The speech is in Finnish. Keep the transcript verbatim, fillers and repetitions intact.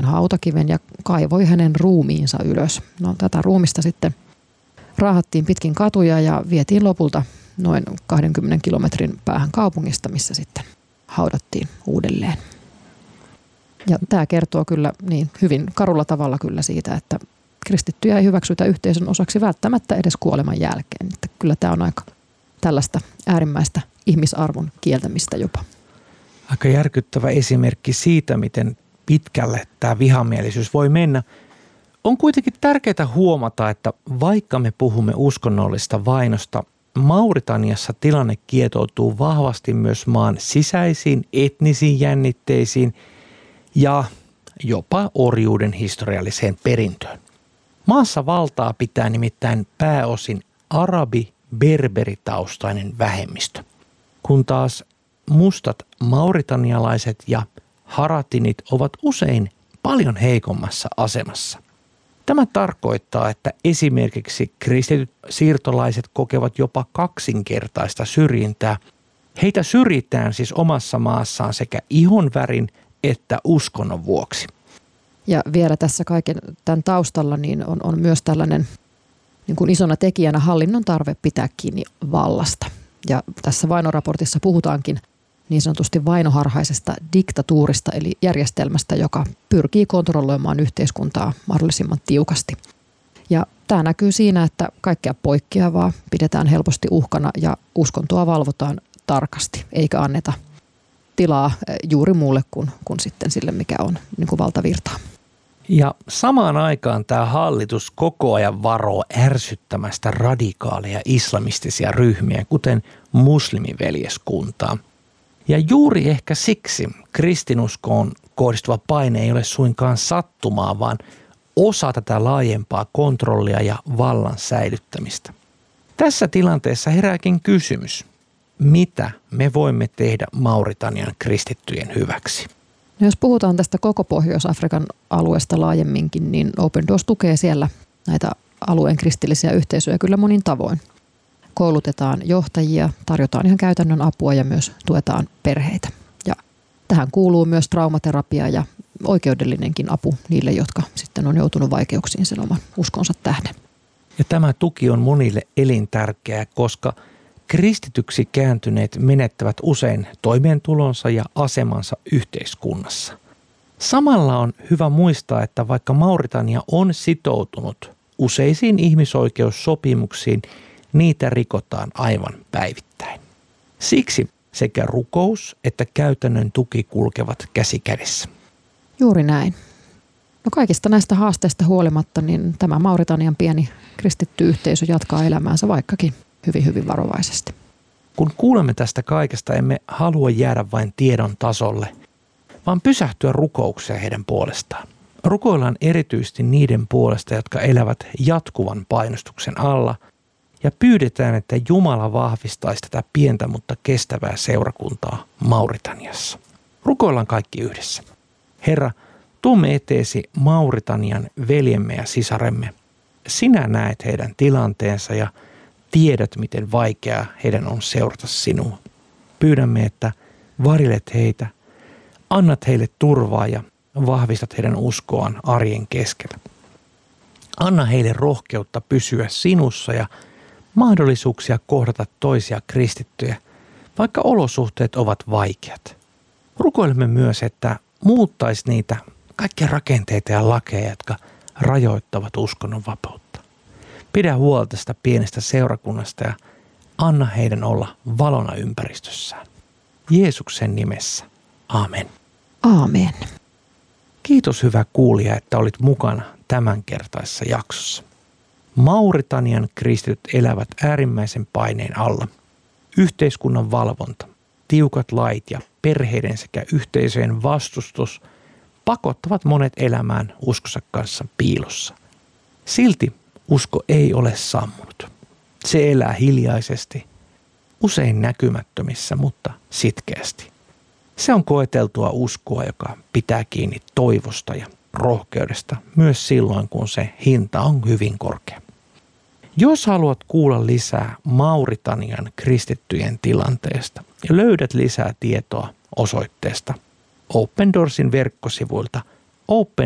hautakiven ja kaivoi hänen ruumiinsa ylös. No, tätä ruumista sitten raahattiin pitkin katuja ja vietiin lopulta noin kahdenkymmenen kilometrin päähän kaupungista, missä sitten haudattiin uudelleen. Ja tämä kertoo kyllä niin hyvin karulla tavalla kyllä siitä, että kristittyjä ei hyväksytä yhteisön osaksi välttämättä edes kuoleman jälkeen. Että kyllä tämä on aika tällaista äärimmäistä ihmisarvon kieltämistä jopa. Aika järkyttävä esimerkki siitä, miten pitkälle tämä vihamielisyys voi mennä. On kuitenkin tärkeää huomata, että vaikka me puhumme uskonnollista vainosta, Mauritaniassa tilanne kietoutuu vahvasti myös maan sisäisiin etnisiin jännitteisiin ja jopa orjuuden historialliseen perintöön. Maassa valtaa pitää nimittäin pääosin arabi-berberitaustainen vähemmistö, kun taas mustat mauritanialaiset ja haratinit ovat usein paljon heikommassa asemassa. Tämä tarkoittaa, että esimerkiksi kristityt siirtolaiset kokevat jopa kaksinkertaista syrjintää. Heitä syrjitään siis omassa maassaan sekä ihonvärin että uskonnon vuoksi. Ja vielä tässä kaiken tämän taustalla niin on, on myös tällainen niin kuin isona tekijänä hallinnon tarve pitää kiinni vallasta. Ja tässä vainoraportissa puhutaankin niin sanotusti vainoharhaisesta diktatuurista eli järjestelmästä, joka pyrkii kontrolloimaan yhteiskuntaa mahdollisimman tiukasti. Ja tämä näkyy siinä, että kaikkea poikkeavaa pidetään helposti uhkana ja uskontoa valvotaan tarkasti, eikä anneta tilaa juuri muulle kuin, kuin sitten sille, mikä on niin kuin valtavirtaa. Ja samaan aikaan tämä hallitus koko ajan varoo ärsyttämästä radikaaleja islamistisia ryhmiä, kuten muslimiveljeskuntaa. Ja juuri ehkä siksi kristinuskoon kohdistuva paine ei ole suinkaan sattumaa, vaan osa tätä laajempaa kontrollia ja vallan säilyttämistä. Tässä tilanteessa herääkin kysymys, mitä me voimme tehdä Mauritanian kristittyjen hyväksi? No jos puhutaan tästä koko Pohjois-Afrikan alueesta laajemminkin, niin Open Doors tukee siellä näitä alueen kristillisiä yhteisöjä kyllä monin tavoin. Koulutetaan johtajia, tarjotaan ihan käytännön apua ja myös tuetaan perheitä. Ja tähän kuuluu myös traumaterapia ja oikeudellinenkin apu niille, jotka sitten on joutunut vaikeuksiin sen oman uskonsa tähden. Ja tämä tuki on monille elintärkeää, koska kristityksi kääntyneet menettävät usein toimeentulonsa ja asemansa yhteiskunnassa. Samalla on hyvä muistaa, että vaikka Mauritania on sitoutunut useisiin ihmisoikeussopimuksiin, niitä rikotaan aivan päivittäin. Siksi sekä rukous että käytännön tuki kulkevat käsi kädessä. Juuri näin. No kaikista näistä haasteista huolimatta, niin tämä Mauritanian pieni kristitty yhteisö jatkaa elämäänsä vaikkakin hyvin, hyvin varovaisesti. Kun kuulemme tästä kaikesta, emme halua jäädä vain tiedon tasolle, vaan pysähtyä rukoukseen heidän puolestaan. Rukoillaan erityisesti niiden puolesta, jotka elävät jatkuvan painostuksen alla, ja pyydetään, että Jumala vahvistaisi tätä pientä, mutta kestävää seurakuntaa Mauritaniassa. Rukoillaan kaikki yhdessä. Herra, tuomme eteesi Mauritanian veljemme ja sisaremme. Sinä näet heidän tilanteensa ja tiedät, miten vaikeaa heidän on seurata sinua. Pyydämme, että varjelet heitä, annat heille turvaa ja vahvistat heidän uskoaan arjen keskellä. Anna heille rohkeutta pysyä sinussa ja mahdollisuuksia kohdata toisia kristittyjä, vaikka olosuhteet ovat vaikeat. Rukoilemme myös, että muuttaisi niitä kaikkia rakenteita ja lakeja, jotka rajoittavat uskonnon vapautta. Pidä huolta tästä pienestä seurakunnasta ja anna heidän olla valona ympäristössään. Jeesuksen nimessä. Aamen. Aamen. Kiitos hyvä kuulija, että olit mukana tämänkertaisessa jaksossa. Mauritanian kristityt elävät äärimmäisen paineen alla. Yhteiskunnan valvonta, tiukat lait ja perheiden sekä yhteisöjen vastustus pakottavat monet elämään uskonsa kanssa piilossa. Silti usko ei ole sammunut. Se elää hiljaisesti, usein näkymättömissä, mutta sitkeästi. Se on koeteltua uskoa, joka pitää kiinni toivosta ja rohkeudesta myös silloin, kun se hinta on hyvin korkea. Jos haluat kuulla lisää Mauritanian kristittyjen tilanteesta ja löydät lisää tietoa osoitteesta Open Doorsin verkkosivuilta open